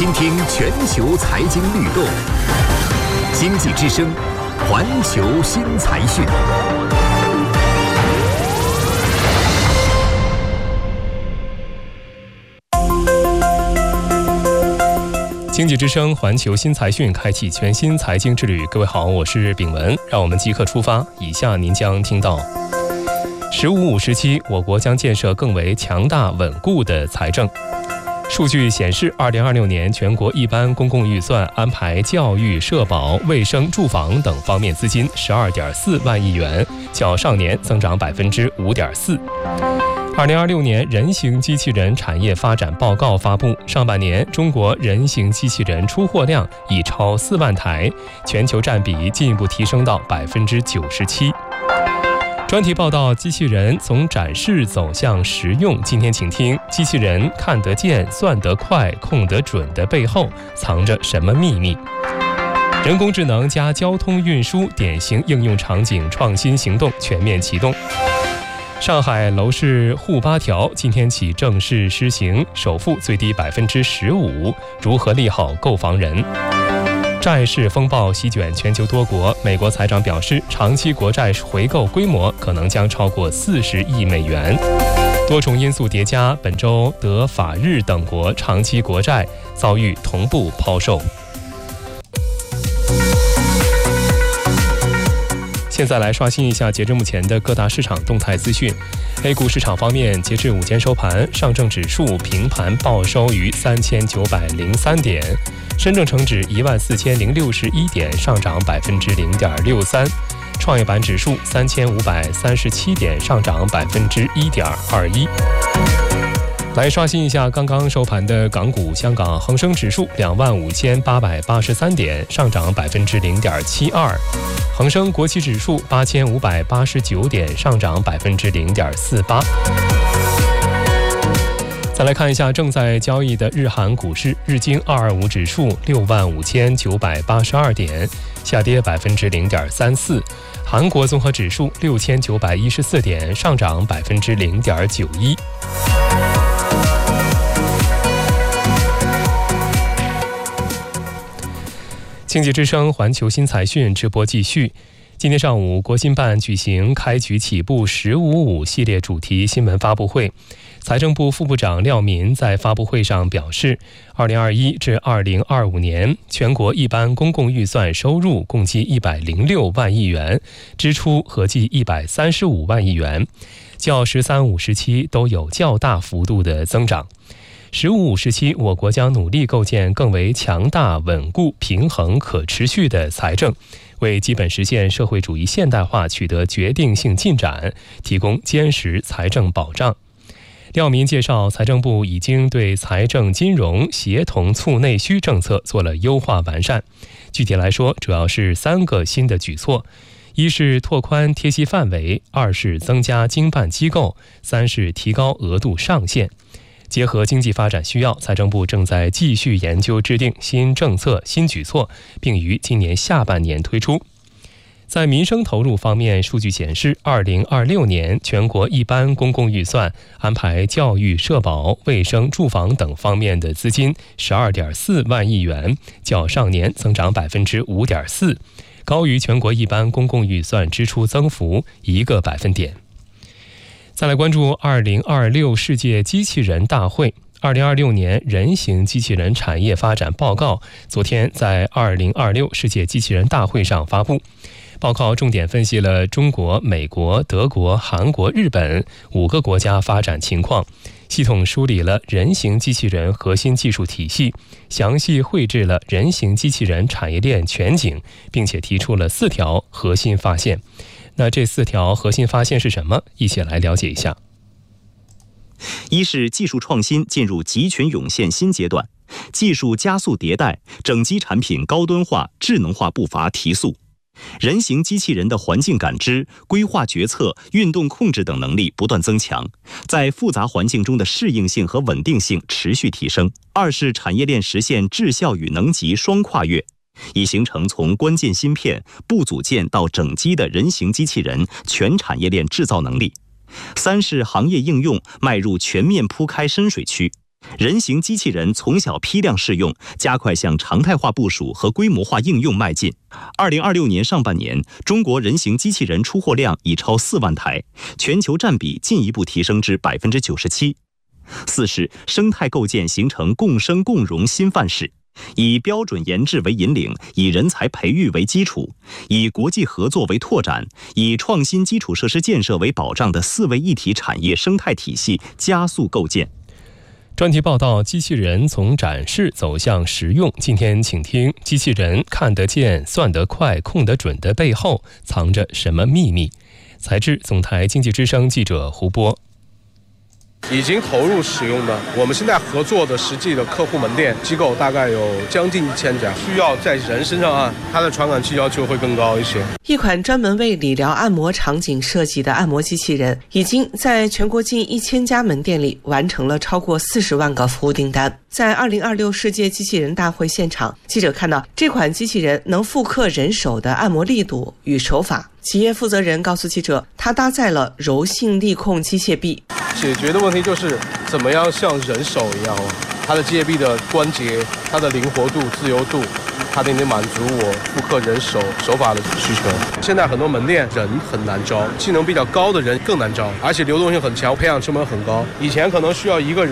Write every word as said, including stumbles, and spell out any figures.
倾听全球财经律动，经济之声，环球新财讯。经济之声环球新财讯开启全新财经之旅。各位好，我是炳文，让我们即刻出发。以下您将听到：十五五时期，我国将建设更为强大稳固的财政。数据显示，二零二六年全国一般公共预算安排教育、社保、卫生、住房等方面资金十二点四万亿元，较上年增长百分之五点四。二零二六年人形机器人产业发展报告发布，上半年中国人形机器人出货量已超四万台，全球占比进一步提升到百分之九十七。专题报道：机器人从展示走向实用。今天请听机器人看得见、算得快、控得准的背后藏着什么秘密？人工智能加交通运输典型应用场景创新行动全面启动。上海楼市沪八条今天起正式施行，首付最低百分之十五，如何利好购房人？债市风暴席卷全球多国，美国财长表示，长期国债回购规模可能将超过四十亿美元。多重因素叠加，本周德、法、日等国长期国债遭遇同步抛售。现在来刷新一下截至目前的各大市场动态资讯。A 股市场方面，截至午间收盘，上证指数平盘报收于三千九百零三点，深证成指一万四千零六十一点，上涨百分之零点六三。创业板指数三千五百三十七点，上涨百分之一点二一。来刷新一下刚刚收盘的港股，香港恒生指数两万五千八百八十三点，上涨百分之零点七二。恒生国企指数八千五百八十九点，上涨百分之零点四八。再来看一下正在交易的日韩股市，日经二二五指数六万五千九百八十二点，下跌百分之零点三四。韩国综合指数六千九百一十四点，上涨百分之零点九一。经济之声环球新财讯直播继续。今天上午，国新办举行开局起步十五五系列主题新闻发布会。财政部副部长廖民在发布会上表示，二零二一至二零二五年全国一般公共预算收入共计一百零六万亿元，支出合计一百三十五万亿元，较“十三五”时期都有较大幅度的增长。十五五时期，我国将努力构建更为强大、稳固、平衡、可持续的财政，为基本实现社会主义现代化取得决定性进展，提供坚实财政保障。廖民介绍，财政部已经对财政金融协同促内需政策做了优化完善。具体来说，主要是三个新的举措：一是拓宽贴息范围，二是增加经办机构，三是提高额度上限。结合经济发展需要，财政部正在继续研究制定新政策、新举措，并于今年下半年推出。在民生投入方面，数据显示，二零二六年全国一般公共预算安排教育、社保、卫生、住房等方面的资金十二点四万亿元，较上年增长百分之五点四，高于全国一般公共预算支出增幅一个百分点。再来关注二零二六世界机器人大会。二零二六年人形机器人产业发展报告昨天在二零二六世界机器人大会上发布。报告重点分析了中国、美国、德国、韩国、日本五个国家发展情况，系统梳理了人形机器人核心技术体系，详细绘制了人形机器人产业链全景，并且提出了四条核心发现。那这四条核心发现是什么？一起来了解一下。 一是技术创新进入集群涌现新阶段，技术加速迭代，整机产品高端化、智能化步伐提速。人形机器人的环境感知、规划决策、运动控制等能力不断增强，在复杂环境中的适应性和稳定性持续提升。二是产业链实现质效与能级双跨越，已形成从关键芯片、部组件到整机的人形机器人全产业链制造能力。三是行业应用迈入全面铺开深水区， 人形机器人从小批量试用，加快向常态化部署和规模化应用迈进。二零二六年上半年，中国人形机器人出货量已超四万台，全球占比进一步提升至百分之九十七。四是生态构建形成共生共荣新范式。以标准研制为引领，以人才培育为基础，以国际合作为拓展，以创新基础设施建设为保障的四位一体产业生态体系加速构建。 专题报道：机器人从展示走向实用。今天请听机器人看得见、算得快、控得准的背后藏着什么秘密？采制总台经济之声记者胡波。 已经投入使用的，我们现在合作的实际的客户门店机构大概有将近一千家，需要在人身上按，它的传感器要求会更高一些。 一款专门为理疗按摩场景设计的按摩机器人，已经在全国近一千家门店里完成了超过四十万个服务订单。在二零二六世界机器人大会现场，记者看到这款机器人能复刻人手的按摩力度与手法。企业负责人告诉记者，它搭载了柔性力控机械臂， 解决的问题就是怎么样像人手一样，它的机械臂的关节、它的灵活度、自由度，它得满足我复刻人手手法的需求。现在很多门店人很难招，技能比较高的人更难招，而且流动性很强，培养成本很高。以前可能需要一个人